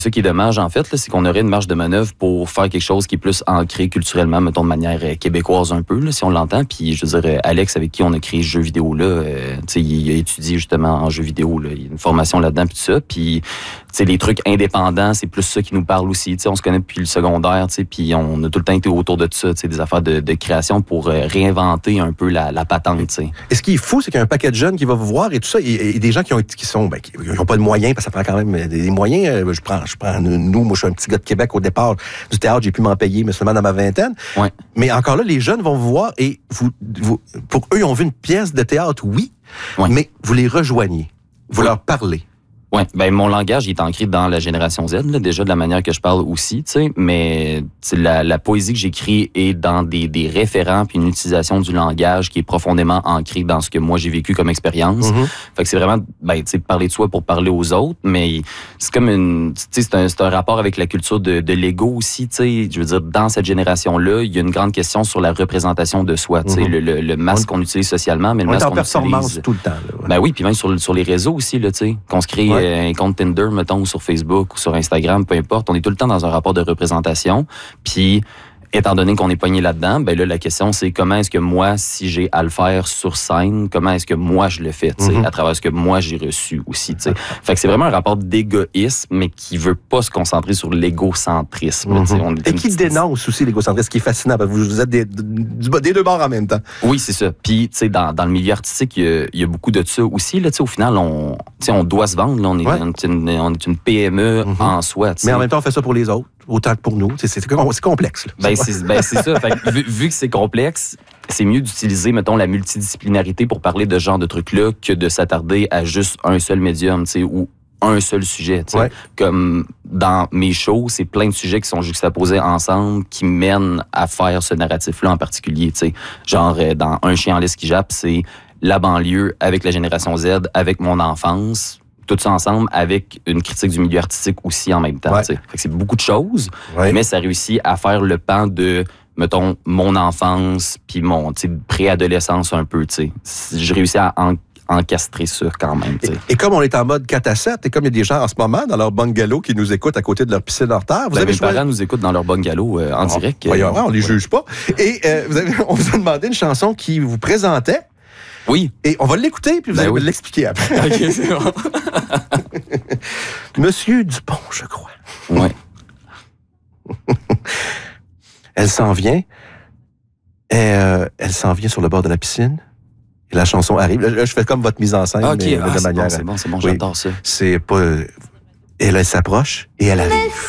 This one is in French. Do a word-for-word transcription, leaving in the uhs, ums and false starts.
Ce qui est dommage, en fait, là, c'est qu'on aurait une marge de manœuvre pour faire quelque chose qui est plus ancré culturellement, mettons de manière euh, québécoise un peu, là, si on l'entend. Puis, je veux dire, Alex, avec qui on a créé ce jeu vidéo là, euh, tu sais, il a étudié justement en jeu vidéo, là, il y a une formation là-dedans, puis tout ça. Puis, tu sais, les trucs indépendants, c'est plus ça qui nous parle aussi. Tu sais, on se connaît depuis le secondaire, tu sais, puis on a tout le temps été autour de ça, tu sais, des affaires de, de création pour euh, réinventer un peu la, la patente, tu sais. Et ce qui est fou, c'est qu'il y a un paquet de jeunes qui va vous voir et tout ça, et, et des gens qui ont qui sont, ben, qui n'ont pas de moyens, parce que ça prend quand même des moyens. Euh, je prends, je prends nous, moi, je suis un petit gars de Québec au départ du théâtre, j'ai pu m'en payer, mais seulement dans ma vingtaine. Ouais. Mais encore là, les jeunes vont vous voir et vous, vous pour eux, ils ont vu une pièce de théâtre, oui, ouais. mais vous les rejoignez, vous oui. leur parlez. Oui, ben mon langage il est ancré dans la génération Z, là, déjà de la manière que je parle aussi, tu sais, mais la, la poésie que j'écris est dans des, des référents puis une utilisation du langage qui est profondément ancrée dans ce que moi j'ai vécu comme expérience. Mm-hmm. Fait que c'est vraiment, ben tu sais, parler de soi pour parler aux autres, mais c'est comme une, tu sais, c'est un, c'est un rapport avec la culture de, de l'ego aussi, tu sais. Je veux dire, dans cette génération-là, il y a une grande question sur la représentation de soi, tu sais, mm-hmm. le, le, le masque qu'on utilise socialement, mais le on masque est en qu'on performance utilise tout le temps. Là, ouais. Ben oui, puis même sur sur les réseaux aussi, là, tu sais, qu'on se crée. Ouais. Un compte Tinder, mettons, ou sur Facebook, ou sur Instagram, peu importe. On est tout le temps dans un rapport de représentation. Puis, étant donné qu'on est pogné là-dedans, ben là, la question, c'est comment est-ce que moi, si j'ai à le faire sur scène, comment est-ce que moi, je le fais, tu sais, mm-hmm. à travers ce que moi, j'ai reçu aussi, tu sais. Fait que c'est vraiment un rapport d'égoïsme, mais qui veut pas se concentrer sur l'égocentrisme, mm-hmm. tu sais. On est Et qui petite... dénonce aussi l'égocentrisme, ce qui est fascinant, parce que vous êtes des, des, des deux bords en même temps. Oui, c'est ça. Puis, tu sais, dans, dans le milieu artistique, il y a, il y a beaucoup de ça aussi, là, tu sais, au final, on, tu sais, on doit se vendre, là, on est, ouais. une, on est une P M E mm-hmm. en soi, tu sais. Mais en même temps, on fait ça pour les autres, autant que pour nous. C'est, c'est, c'est complexe, là. Ben, c'est, ben, c'est ça. Fait que, vu, vu que c'est complexe, c'est mieux d'utiliser, mettons, la multidisciplinarité pour parler de ce genre de trucs-là que de s'attarder à juste un seul médium, tu sais, ou un seul sujet, tu sais. Ouais. Comme dans mes shows, c'est plein de sujets qui sont juxtaposés ensemble, qui mènent à faire ce narratif-là en particulier, tu sais. Genre, dans Un chien en laisse qui jappe, c'est la banlieue avec la génération Z, avec mon enfance, tout ça ensemble avec une critique du milieu artistique aussi en même temps. Ouais. Fait que c'est beaucoup de choses, ouais. mais ça réussit à faire le pan de, mettons, mon enfance puis mon préadolescence un peu. T'sais. Je réussis à en, encastrer ça quand même. Et, et comme on est en mode quatre à sept, et comme il y a des gens en ce moment dans leur bungalow qui nous écoutent à côté de leur piscine hors terre, vous ben, avez mes choisi... parents nous écoutent dans leur bungalow euh, en oh, direct. Voyons, euh, on les ouais. juge pas. Et euh, vous avez, on vous a demandé une chanson qui vous présentait. Oui. Et on va l'écouter, puis vous ben allez oui. l'expliquer après. OK, c'est bon. Monsieur Dupont, je crois. Oui. Elle s'en vient. Et, euh, elle s'en vient sur le bord de la piscine. Et la chanson arrive. Là, je fais comme votre mise en scène. OK, mais, ah, de c'est, manière... bon, c'est bon, c'est bon, j'adore oui. ça. C'est pas... Elle, elle s'approche et elle arrive.